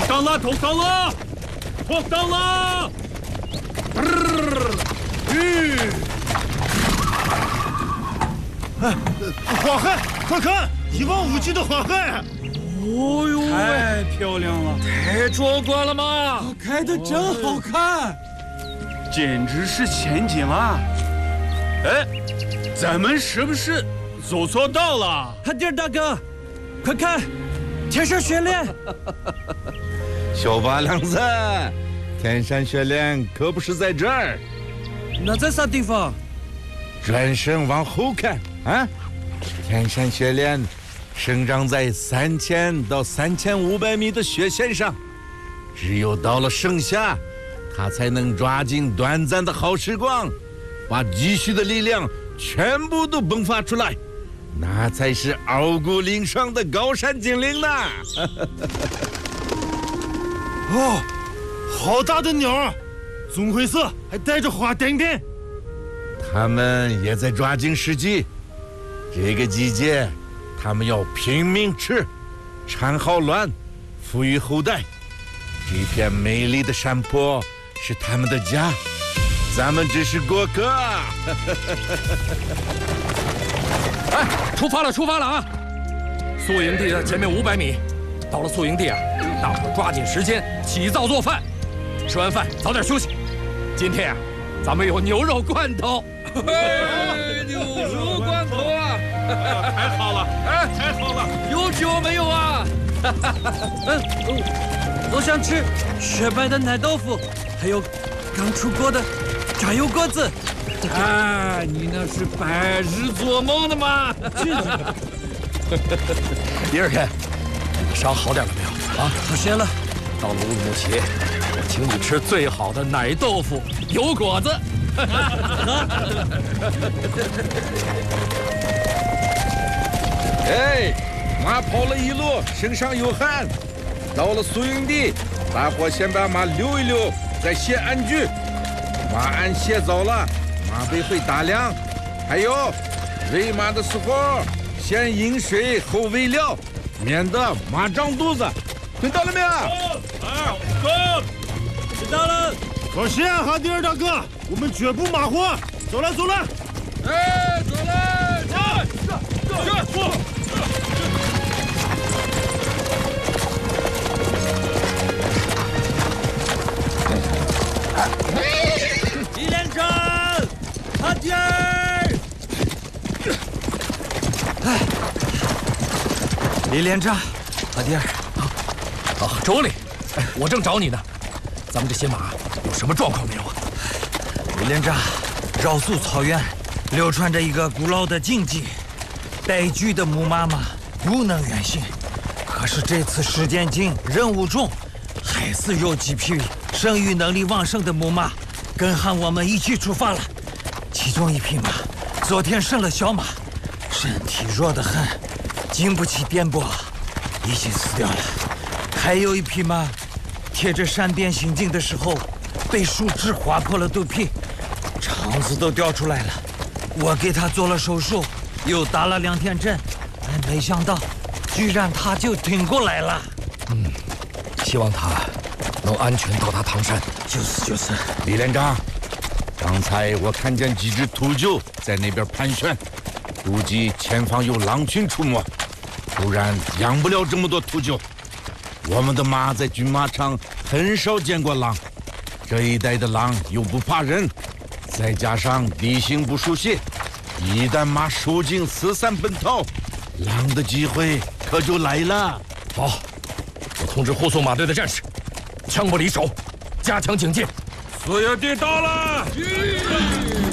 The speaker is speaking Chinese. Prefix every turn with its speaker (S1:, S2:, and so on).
S1: 上了，头上了，脱上了！
S2: 花海，快看，一望无际的花海！
S1: 哦呦，太漂亮了，
S3: 太壮观了嘛！
S4: 开的真好看，
S1: 简直是仙境啊！哎，咱们是不是走错道了？
S4: 哈迪尔大哥，快看，天上雪莲！
S5: 小八娘子，天山雪莲可不是在这儿，
S4: 那在啥地方？
S5: 转身往后看啊！天山雪莲生长在3000到3500米的雪线上，只有到了盛夏，它才能抓紧短暂的好时光，把积蓄的力量全部都迸发出来，那才是傲骨凌霜的高山精灵呢！
S2: 哦，好大的鸟啊！棕灰色，还带着花点点。
S5: 他们也在抓紧时机，这个季节，他们要拼命吃，产好卵，抚育后代。这片美丽的山坡是他们的家，咱们只是过客。
S3: 哎，出发了啊！宿营地的前面500米，到了宿营地啊，大伙抓紧时间起灶做饭，吃完饭早点休息。今天啊，咱们有牛肉罐头。牛肉罐头啊！
S1: 太好了，哎，太好了！
S3: 有酒没有啊？
S4: 我想吃雪白的奶豆腐，还有刚出锅的炸油果子。
S3: 啊，你那是白日做梦的吗？第二天，你的伤好点了没有？啊，
S4: 好些了。
S3: 到了乌鲁木齐，我请你吃最好的奶豆腐、油果子。
S5: 哎，马跑了一路，身上有汗。到了宿营地，大伙先把马溜一溜，再卸鞍具。马鞍卸早了，马背会打凉。还有，喂马的时候，先饮水后喂料，免得马胀肚子。听到了没有？
S1: 走，
S4: 知道了。
S2: 放心，哈迪尔大哥，我们绝不马虎。走了。
S5: 哎，走了，
S1: 走。
S4: 李连长，哈迪尔。李连长，哈迪尔。
S3: 啊，周里，我正找你呢。咱们这些马有什么状况没有啊？
S4: 李连长，绕素草原流传着一个古老的禁忌：带具的母马不能远行。可是这次时间紧，任务重，还是有几匹生育能力旺盛的母马跟上我们一起出发了。其中一匹马昨天生了小马，身体弱得很，经不起颠簸，已经死掉了。还有一匹马贴着山边行进的时候，被树枝划破了肚皮，肠子都掉出来了。我给他做了手术，又打了2天针，没想到，居然他就挺过来了。
S3: 希望他能安全到达唐山。
S4: 就是。
S5: 李连长，刚才我看见几只秃鹫在那边盘旋，估计前方有狼群出没，不然养不了这么多秃鹫。我们的马在军马场很少见过狼，这一带的狼又不怕人，再加上地形不熟悉，一旦马受惊四散奔逃，狼的机会可就来了。
S3: 好，我通知护送马队的战士，枪不离手，加强警戒。
S1: 宿营地到了。